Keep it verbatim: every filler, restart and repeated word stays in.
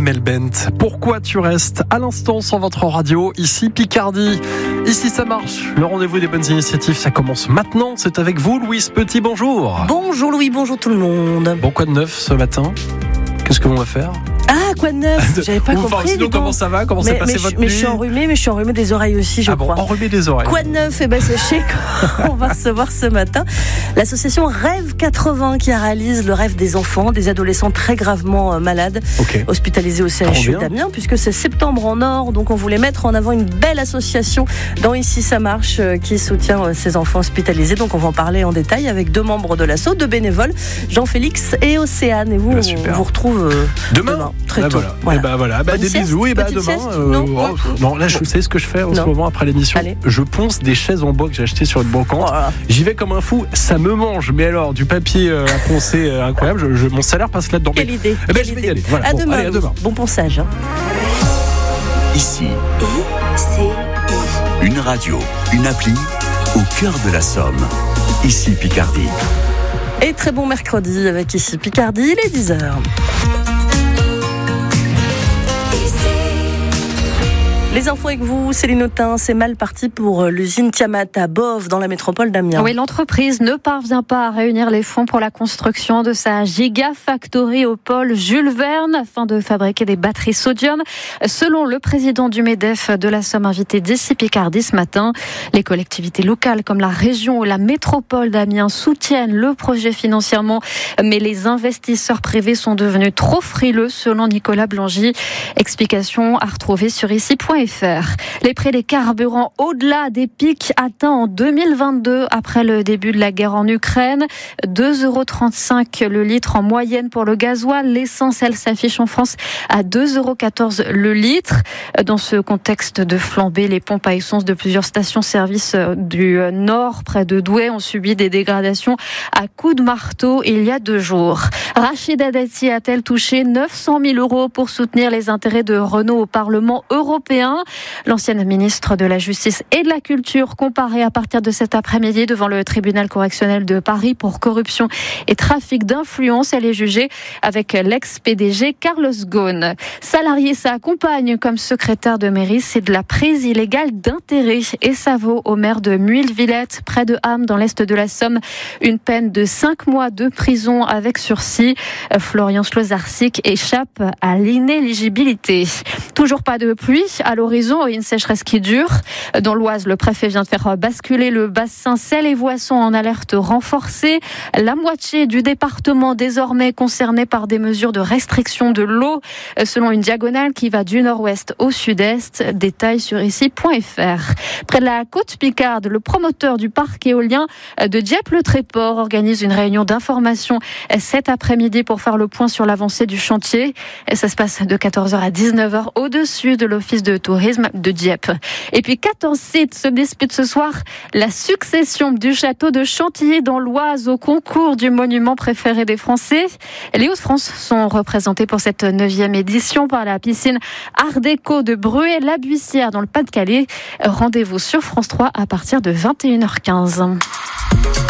Amel Bent. Pourquoi tu restes à l'instant sur votre radio, ici Picardie. Ici ça marche, le rendez-vous des bonnes initiatives, ça commence maintenant. C'est avec vous, Louise Petit, bonjour. Bonjour Louis, bonjour tout le monde. Bon, quoi de neuf ce matin ? Qu'est-ce que l'on va faire ? Ah, quoi de neuf ? J'avais pas Ou, compris. enfin, sinon, comment ça va ? Comment mais, s'est passé mais votre je, nuit ? Mais je suis enrhumée, mais je suis enrhumée des oreilles aussi, je ah bon, crois. Enrhumée des oreilles. Quoi de neuf ? Eh ben, sachez qu'on va recevoir ce matin l'association Rêve quatre-vingts qui réalise le rêve des enfants, des adolescents très gravement malades, okay. hospitalisés au C H U d'Amiens, puisque c'est septembre en or, donc on voulait mettre en avant une belle association dans Ici ça marche qui soutient ces enfants hospitalisés. Donc on va en parler en détail avec deux membres de l'asso, deux bénévoles, Jean-Félix et Océane. Et vous, bah, on vous retrouve euh, demain, demain très bah, tôt. Voilà. Voilà. Et bah voilà, bah, des sieste, bisous et bah demain. Sieste, euh, non, oh, non, là je bon. sais ce que je fais en non. ce moment après l'émission. Allez. Je ponce des chaises en bois que j'ai achetées sur une brocante. Voilà. J'y vais comme un fou, ça me mange. Mais alors du papier euh, à poncer euh, incroyable. Je, je, mon salaire passe là-dedans. Quelle idée. Eh ben, je vais y aller. Voilà. À, Bon, demain, allez, à demain. Bon ponçage. Hein. Ici, I C I. Une radio, une appli au cœur de la Somme. Ici Picardie. Et très bon mercredi avec Ici Picardie, il est dix heures. Les infos avec vous, Céline Autain, c'est mal parti pour l'usine Tiamat à Boves dans la métropole d'Amiens. Oui, l'entreprise ne parvient pas à réunir les fonds pour la construction de sa gigafactory au pôle Jules Verne afin de fabriquer des batteries sodium. Selon le président du MEDEF de la Somme invité d'ici Picardie ce matin, les collectivités locales comme la région ou la métropole d'Amiens soutiennent le projet financièrement, mais les investisseurs privés sont devenus trop frileux selon Nicolas Blangy. Explication à retrouver sur ici point f r. Les prix des carburants au-delà des pics atteints en deux mille vingt-deux après le début de la guerre en Ukraine. deux euros trente-cinq le litre en moyenne pour le gasoil. L'essence, elle, s'affiche en France à deux euros quatorze le litre. Dans ce contexte de flambée, les pompes à essence de plusieurs stations-service du Nord, près de Douai, ont subi des dégradations à coups de marteau il y a deux jours. Rachida Dati a-t-elle touché neuf cent mille euros pour soutenir les intérêts de Renault au Parlement européen ? L'ancienne ministre de la Justice et de la Culture comparée à partir de cet après-midi devant le tribunal correctionnel de Paris pour corruption et trafic d'influence. Elle est jugée avec l'ex-P D G Carlos Ghosn. Salarier sa compagne comme secrétaire de mairie, c'est de la prise illégale d'intérêt et ça vaut au maire de Muille-Villette, près de Ham, dans l'est de la Somme, une peine de cinq mois de prison avec sursis. Florian Slozarczyk échappe à l'inéligibilité. Toujours pas de pluie à l'horizon et une sécheresse qui dure. Dans l'Oise, le préfet vient de faire basculer le bassin Selle et Voisson en alerte renforcée. La moitié du département désormais concerné par des mesures de restriction de l'eau selon une diagonale qui va du nord-ouest au sud-est. Détails sur ici point f r. Près de la côte Picarde, le promoteur du parc éolien de Dieppe-le-Tréport organise une réunion d'information cet après-midi pour faire le point sur l'avancée du chantier. Ça se passe de quatorze heures à dix-neuf heures au-dessus de l'office de tourisme de Dieppe. Et puis quatorze sites se disputent ce soir la succession du château de Chantilly dans l'Oise au concours du monument préféré des Français. Les Hauts-de-France sont représentés pour cette neuvième édition par la piscine Art Déco de Bruay-la-Buissière dans le Pas-de-Calais. Rendez-vous sur France trois à partir de vingt et une heures quinze.